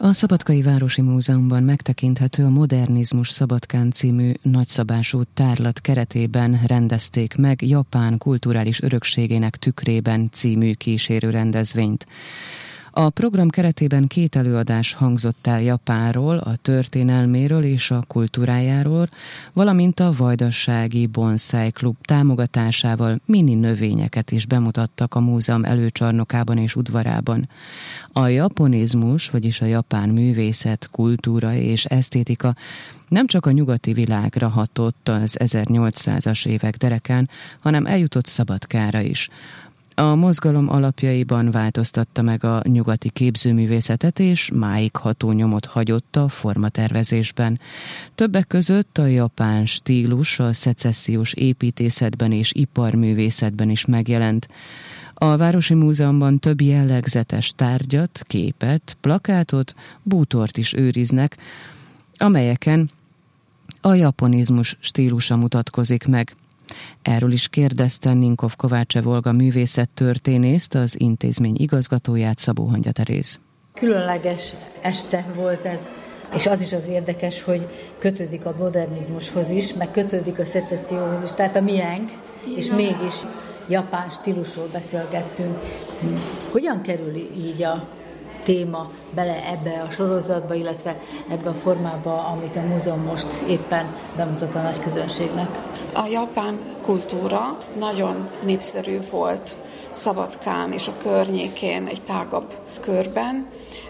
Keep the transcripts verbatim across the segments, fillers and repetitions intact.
A Szabadkai Városi Múzeumban megtekinthető a Modernizmus Szabadkán című nagyszabású tárlat keretében rendezték meg Japán kulturális örökségének tükrében című kísérő rendezvényt. A program keretében két előadás hangzott el Japánról, a történelméről és a kultúrájáról, valamint a Vajdasági Bonsai Klub támogatásával mini növényeket is bemutattak a múzeum előcsarnokában és udvarában. A japonizmus, vagyis a japán művészet, kultúra és esztétika nem csak a nyugati világra hatott az ezernyolcszázas évek derekán, hanem eljutott Szabadkára is. A mozgalom alapjaiban változtatta meg a nyugati képzőművészetet, és máig ható nyomot hagyott a formatervezésben. Többek között a japán stílus a szecessziós építészetben és iparművészetben is megjelent. A Városi Múzeumban több jellegzetes tárgyat, képet, plakátot, bútort is őriznek, amelyeken a japonizmus stílusa mutatkozik meg. Erről is kérdezte Ninkov Kovácsev Olga művészettörténészt, az intézmény igazgatóját, Szabó Hangya Teréz. Különleges este volt ez, és az is az érdekes, hogy kötődik a modernizmushoz is, meg kötődik a szecesszióhoz is, tehát a miénk, és mégis japán stílusról beszélgettünk. Hogyan kerül így a téma bele ebbe a sorozatba, illetve ebbe a formába, amit a múzeum most éppen bemutat a nagy közönségnek? A japán kultúra nagyon népszerű volt Szabadkán és a környékén egy tágabb körben.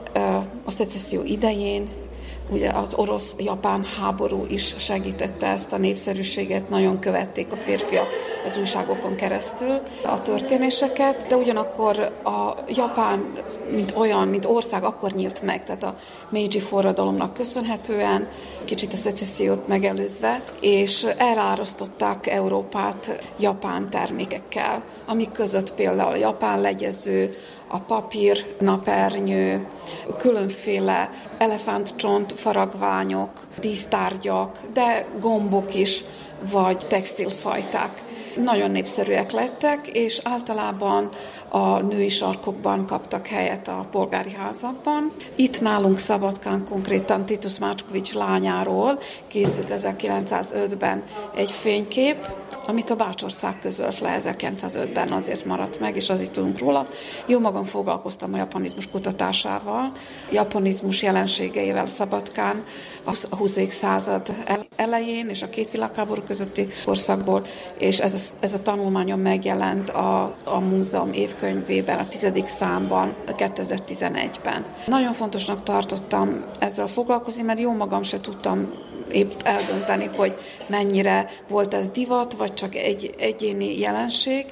A szecesszió idején ugye az orosz-japán háború is segítette ezt a népszerűséget, nagyon követték a férfiak az újságokon keresztül a történéseket, de ugyanakkor a Japán, mint olyan, mint ország akkor nyílt meg, tehát a Meiji forradalomnak köszönhetően, kicsit a szecessziót megelőzve, és elárasztották Európát japán termékekkel, amik között például a japán legyező, a papír, napernyő, különféle elefántcsont, faragványok, dísztárgyak, de gombok is, vagy textilfajták. Nagyon népszerűek lettek, és általában a női sarkokban kaptak helyet a polgári házakban. Itt nálunk Szabadkán konkrétan Titus Mácskovics lányáról készült ezerkilencszázötben egy fénykép, amit a Bácsország közölt le ezerkilencszázötben, azért maradt meg, és azért tudunk róla. Jó magam foglalkoztam a japonizmus kutatásával, japonizmus jelenségeivel Szabadkán a huszadik század elején és a két világháború közötti korszakból, és ez a, ez a tanulmányom megjelent a, a múzeum évkönyvében, a tizedik számban, kétezer-tizenegyben. Nagyon fontosnak tartottam ezzel foglalkozni, mert jó magam se tudtam épp eldönteni, hogy mennyire volt ez divat, vagy csak egy egyéni jelenség,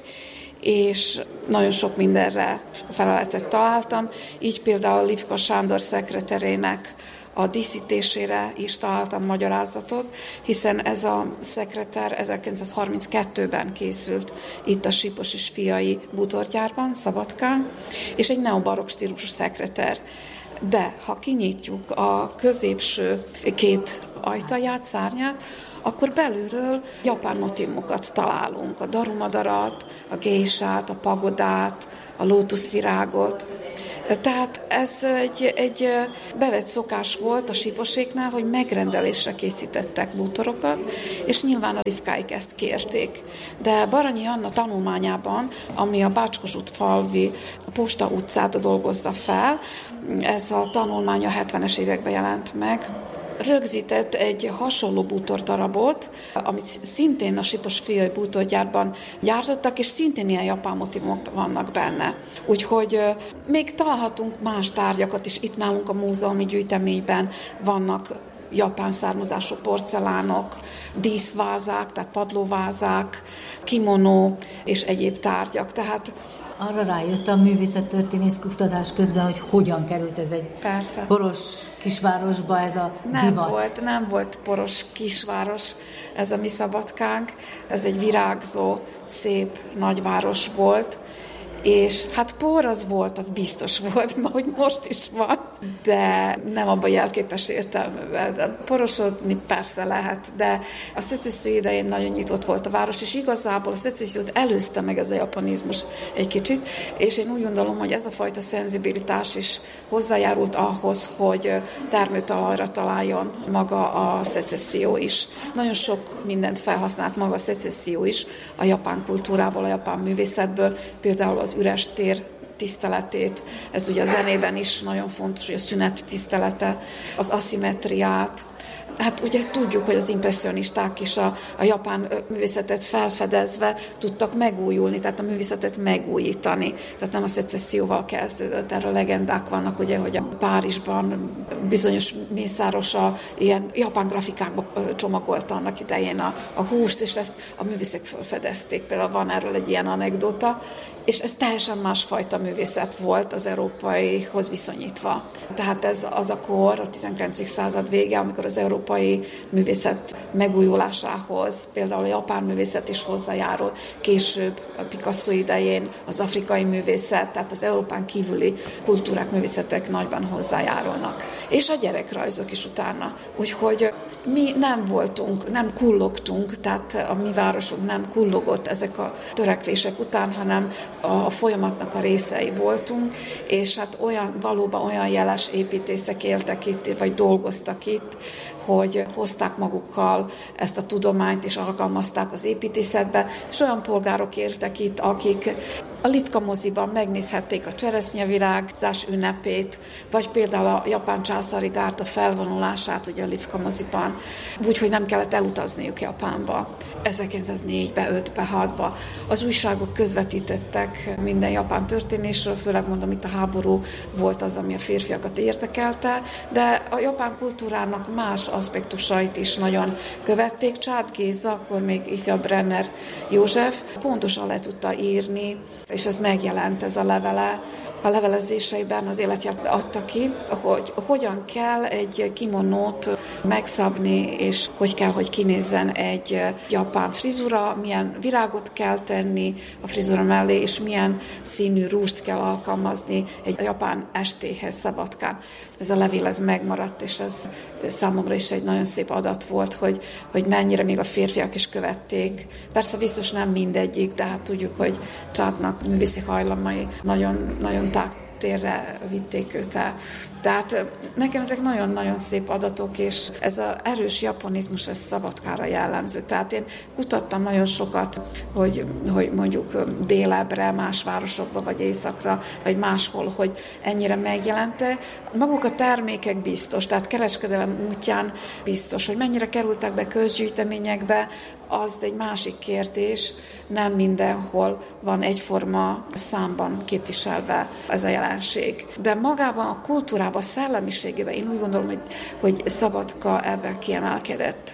és nagyon sok mindenre feleletet találtam. Így például Livka Sándor szekreterének a díszítésére is találtam magyarázatot, hiszen ez a szekreter ezerkilencszázharminckettőben készült itt a Sipos és Fiai bútorgyárban, Szabadkán, és egy neobarokk stílusú szekreter. De ha kinyitjuk a középső két ajtaját, szárnyát, akkor belülről japán motívumokat találunk. A darumadarat, a geisát, a pagodát, a lótuszvirágot. Tehát ez egy, egy bevett szokás volt a siposéknál, hogy megrendelésre készítettek bútorokat, és nyilván a Livkáik ezt kérték. De Baranyi Anna tanulmányában, ami a Bácskos-útfalvi a Posta utcát dolgozza fel, ez a tanulmány a hetvenes években jelent meg, rögzített egy hasonló bútordarabot, amit szintén a Sipos-Fiai bútorgyárban gyártottak, és szintén ilyen japán motívumok vannak benne. Úgyhogy még találhatunk más tárgyakat is. Itt nálunk a múzeumi gyűjteményben vannak japán származású porcelánok, díszvázák, tehát padlóvázák, kimonó és egyéb tárgyak. Tehát arra rájött a művészettörténész kutatás közben, hogy hogyan került ez egy Persze. poros kisvárosba, ez a nem divat. Volt, nem volt poros kisváros ez a mi Szabadkánk, ez egy virágzó, szép nagyváros volt, És hát por az volt, az biztos volt, hogy most is van, de nem abban jelképes értelművel. De porosodni persze lehet, de a szecesszió idején nagyon nyitott volt a város, és igazából a szecessziót előzte meg ez a japanizmus egy kicsit, és én úgy gondolom, hogy ez a fajta szenzibilitás is hozzájárult ahhoz, hogy termőtalajra találjon maga a szecesszió is. Nagyon sok mindent felhasznált maga a szecesszió is a japán kultúrából, a japán művészetből, például az üres tér tiszteletét, ez ugye a zenében is nagyon fontos, hogy a szünet tisztelete, az aszimetriát. Hát ugye tudjuk, hogy az impresszionisták is a, a japán művészetet felfedezve tudtak megújulni, tehát a művészetet megújítani. Tehát nem a szecesszióval kezdődött, erről legendák vannak, ugye, hogy a Párizsban bizonyos mészáros a ilyen japán grafikákba csomagolta annak idején a, a húst, és ezt a művészek felfedezték. Például van erről egy ilyen anekdota, és ez teljesen másfajta művészet volt az európaihoz viszonyítva. Tehát ez az a kor, a tizenkilencedik század vége, amikor az európai művészet megújulásához, például a japán művészet is hozzájárul. Később, a Picasso idején az afrikai művészet, tehát az Európán kívüli kultúrák, művészetek nagyban hozzájárulnak. És a gyerekrajzok is utána. Úgyhogy mi nem voltunk, nem kullogtunk, tehát a mi városunk nem kullogott ezek a törekvések után, hanem a folyamatnak a részei voltunk, és hát olyan, valóban olyan jeles építészek éltek itt, vagy dolgoztak itt, hogy hozták magukkal ezt a tudományt, és alkalmazták az építészetbe, és olyan polgárok éltek itt, akik a Lifka moziban megnézhették a cseresznyevirágzás ünnepét, vagy például a japán császári gárda felvonulását, ugye a Lifka moziban, úgyhogy nem kellett elutazniuk Japánba. ezerkilencszáznégyben, ötben, hatban az újságok közvetítettek minden japán történésről, főleg mondom, itt a háború volt az, ami a férfiakat érdekelte, de a japán kultúrának más aspektusait is nagyon követték. Csád Géza, akkor még ifjabb Brenner József pontosan le tudta írni, és ez megjelent, ez a levele, a levelezéseiben az életját adta ki, hogy hogyan kell egy kimonót megszabni, és hogy kell, hogy kinézzen egy japán frizura, milyen virágot kell tenni a frizura mellé, és milyen színű rúst kell alkalmazni egy japán estéhez Szabadkán. Ez a levél ez megmaradt, és ez számomra is egy nagyon szép adat volt, hogy, hogy mennyire még a férfiak is követték. Persze biztos nem mindegyik, de hát tudjuk, hogy Csádnak művészi hajlamai nagyon, nagyon tágtérre vitték őt el. Tehát nekem ezek nagyon-nagyon szép adatok, és ez az erős japonizmus, ez Szabadkára jellemző. Tehát én kutattam nagyon sokat, hogy, hogy mondjuk délebbre, más városokba, vagy északra, vagy máshol, hogy ennyire megjelente. Maguk a termékek biztos, tehát kereskedelem útján biztos, hogy mennyire kerültek be közgyűjteményekbe, az egy másik kérdés, nem mindenhol van egyforma számban képviselve ez a jelenség. De magában a kultúrában, a szellemiségében én úgy gondolom, hogy, hogy Szabadka ebben kiemelkedett.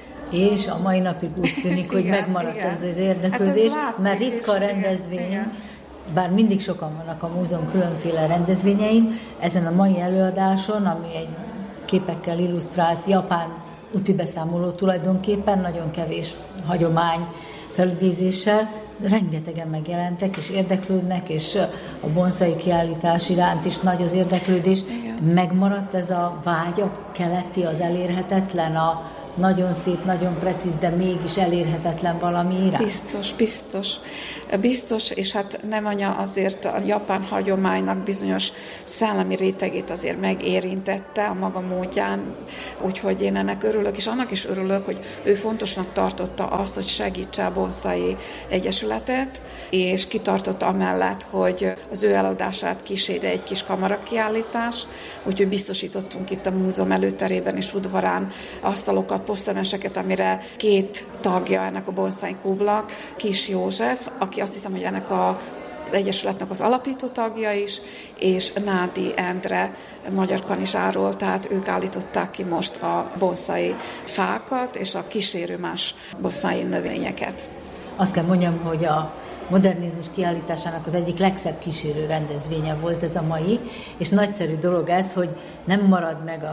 És a mai napig úgy tűnik, hogy igen, megmaradt igen. ez az érdeklődés, hát ez mert ritka is, rendezvény, igen. bár mindig sokan vannak a múzeum különféle rendezvényein, ezen a mai előadáson, ami egy képekkel illusztrált japán úti beszámoló tulajdonképpen, nagyon kevés hagyomány felidézéssel, rengetegen megjelentek és érdeklődnek, és a bonszai kiállítás iránt is nagy az érdeklődés. Igen. Megmaradt ez a vágy, a keleti, az elérhetetlen, a nagyon szép, nagyon precíz, de mégis elérhetetlen valami iránt? Biztos, biztos. Biztos, és hát nem anya azért a japán hagyománynak bizonyos szellemi rétegét azért megérintette a maga módján, úgyhogy én ennek örülök, és annak is örülök, hogy ő fontosnak tartotta azt, hogy segítse a Bonszai Egyesületet, és kitartott amellett, hogy az ő eladását kísérje egy kis kamarakiállítás, úgyhogy biztosítottunk itt a múzeum előterében és udvarán asztalokat, posztemeseket, amire két tagja ennek a Bonszai Klubnak, Kis József, aki azt hiszem, hogy ennek a az Egyesületnek az alapító tagja is, és Nádi Endre magyar kanizsáról, tehát ők állították ki most a bonszai fákat, és a kísérő más bonszai növényeket. Azt kell mondjam, hogy a modernizmus kiállításának az egyik legszebb kísérő rendezvénye volt ez a mai, és nagyszerű dolog ez, hogy nem marad meg a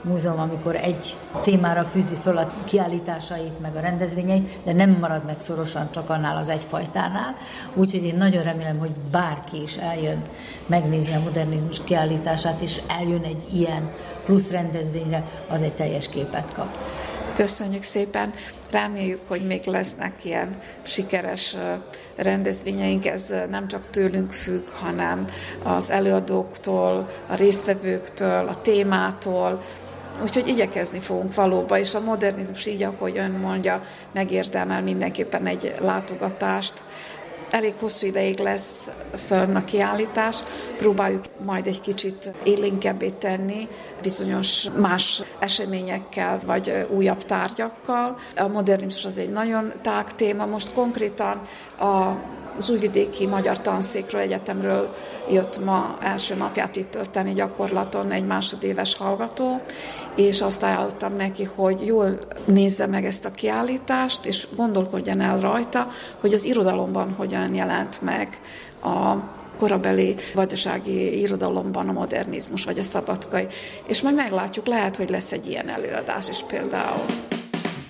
múzeum, amikor egy témára fűzi föl a kiállításait, meg a rendezvényeit, de nem marad meg szorosan csak annál az egyfajtánál. Úgyhogy én nagyon remélem, hogy bárki is eljön megnézni a modernizmus kiállítását, és eljön egy ilyen plusz rendezvényre, az egy teljes képet kap. Köszönjük szépen! Reméljük, hogy még lesznek ilyen sikeres rendezvényeink. Ez nem csak tőlünk függ, hanem az előadóktól, a résztvevőktől, a témától. Úgyhogy igyekezni fogunk valóban, és a modernizmus így, ahogy ön mondja, megérdemel mindenképpen egy látogatást. Elég hosszú ideig lesz fönn a kiállítás, próbáljuk majd egy kicsit élénkebbé tenni bizonyos más eseményekkel, vagy újabb tárgyakkal. A modernizmus az egy nagyon tág téma, most konkrétan a az Újvidéki Magyar Tanszékről, egyetemről jött ma első napját itt tölteni gyakorlaton egy másodéves hallgató, és azt ajánlottam neki, hogy jól nézze meg ezt a kiállítást, és gondolkodjon el rajta, hogy az irodalomban hogyan jelent meg a korabeli vajdasági irodalomban a modernizmus, vagy a szabadkai. És majd meglátjuk, lehet, hogy lesz egy ilyen előadás is például.